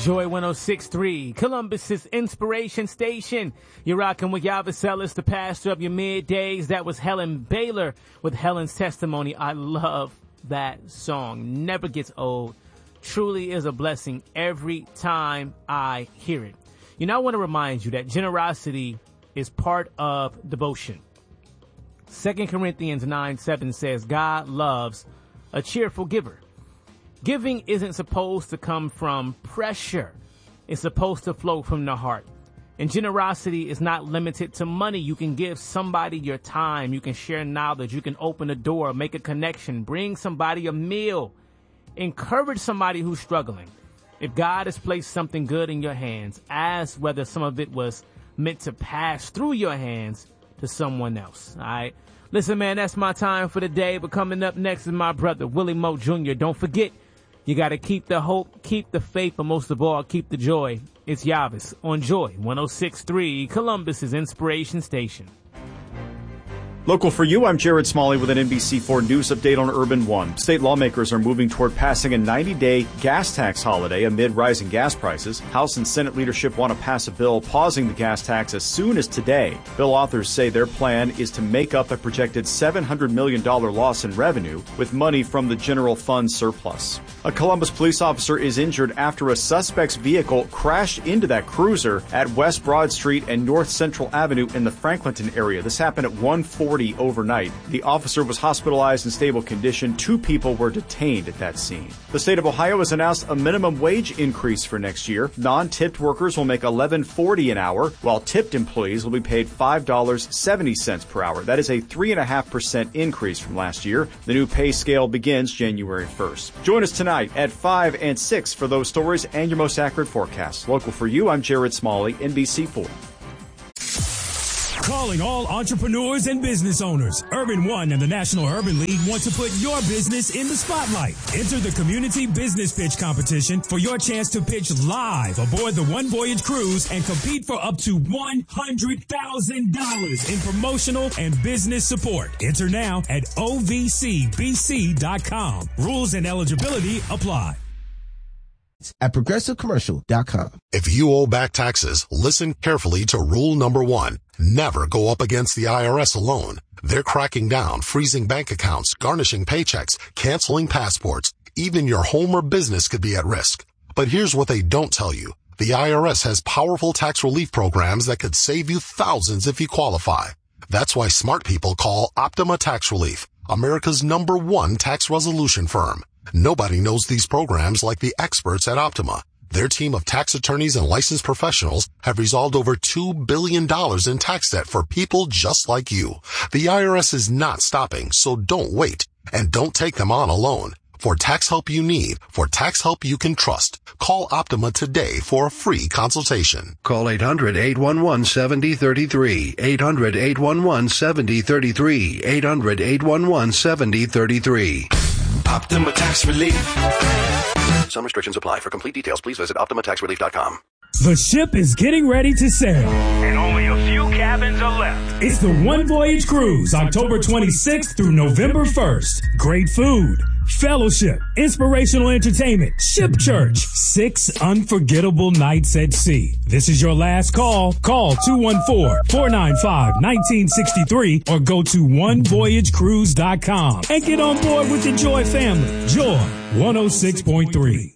Joy 106.3, Columbus's inspiration station. You're rocking with Yavis Ellis, the pastor of your middays. That was Helen Baylor with Helen's Testimony. I love that song. Never gets old. Truly is a blessing every time I hear it. You know, I want to remind you that generosity is part of devotion. 2 Corinthians 9:7 says, God loves a cheerful giver. Giving isn't supposed to come from pressure. It's supposed to flow from the heart. And generosity is not limited to money. You can give somebody your time. You can share knowledge. You can open a door, make a connection, bring somebody a meal, encourage somebody who's struggling. If God has placed something good in your hands, ask whether some of it was meant to pass through your hands to someone else. All right. Listen, man, that's my time for the day. But coming up next is my brother, Willie Moe Jr. Don't forget, you got to keep the hope, keep the faith, but most of all, keep the joy. It's Yavis on Joy 106.3, Columbus's inspiration station. Local for you, I'm Jared Smalley with an NBC4 News update on Urban One. State lawmakers are moving toward passing a 90-day gas tax holiday amid rising gas prices. House and Senate leadership want to pass a bill pausing the gas tax as soon as today. Bill authors say their plan is to make up a projected $700 million loss in revenue with money from the general fund surplus. A Columbus police officer is injured after a suspect's vehicle crashed into that cruiser at West Broad Street and North Central Avenue in the Franklinton area. This happened at 1:40 overnight. The officer was hospitalized in stable condition. 2 people were detained at that scene. The state of Ohio has announced a minimum wage increase for next year. Non-tipped workers will make $11.40 an hour, while tipped employees will be paid $5.70 per hour. That is a 3.5% increase from last year. The new pay scale begins January 1st. Join us tonight at 5 and 6 for those stories and your most accurate forecasts. Local for you, I'm Jared Smalley, NBC4. Calling all entrepreneurs and business owners. Urban One and the National Urban League want to put your business in the spotlight. Enter the Community Business Pitch Competition for your chance to pitch live aboard the One Voyage Cruise and compete for up to $100,000 in promotional and business support. Enter now at ovcbc.com. Rules and eligibility apply. At ProgressiveCommercial.com. If you owe back taxes, listen carefully to rule number 1. Never go up against the IRS alone. They're cracking down, freezing bank accounts, garnishing paychecks, canceling passports. Even your home or business could be at risk. But here's what they don't tell you. The IRS has powerful tax relief programs that could save you thousands if you qualify. That's why smart people call Optima Tax Relief, America's #1 tax resolution firm. Nobody knows these programs like the experts at Optima. Their team of tax attorneys and licensed professionals have resolved over $2 billion in tax debt for people just like you. The IRS is not stopping, so don't wait. And don't take them on alone. For tax help you need, for tax help you can trust, call Optima today for a free consultation. Call 800-811-7033. 800-811-7033. 800-811-7033. Optima Tax Relief. Some restrictions apply. For complete details, please visit OptimaTaxRelief.com. The ship is getting ready to sail. And only a few cabins are left. It's the One Voyage Cruise, October 26th through November 1st. Great food, fellowship, inspirational entertainment, ship church, 6 unforgettable nights at sea. This is your last call. Call 214-495-1963 or go to onevoyagecruise.com and get on board with the Joy family. Joy 106.3.